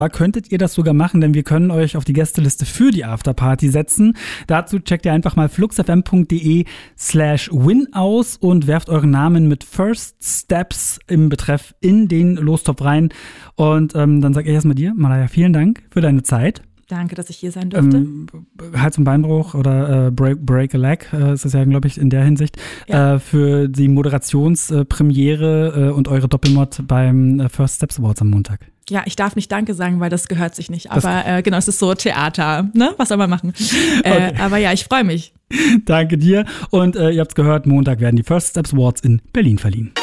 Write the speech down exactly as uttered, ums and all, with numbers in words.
könntet ihr das sogar machen, denn wir können euch auf die Gästeliste für die Afterparty setzen. Dazu checkt ihr einfach mal fluxfm.de slash win aus und werft euren Namen mit First Steps im Betreff in den Lostopf rein. Und ähm, dann sage ich erstmal dir, Malaya, vielen Dank für deine Zeit. Danke, dass ich hier sein durfte. Ähm, Hals- und Beinbruch oder äh, Break, Break a Leg äh, ist das ja, glaube ich, in der Hinsicht. Ja. Äh, für die Moderationspremiere äh, äh, und eure Doppelmod beim äh, First Steps Awards am Montag. Ja, ich darf nicht Danke sagen, weil das gehört sich nicht. Aber äh, genau, es ist so Theater, ne? Was soll man machen? Äh, okay. Aber ja, ich freue mich. Danke dir. Und äh, ihr habt es gehört, Montag werden die First Steps Awards in Berlin verliehen.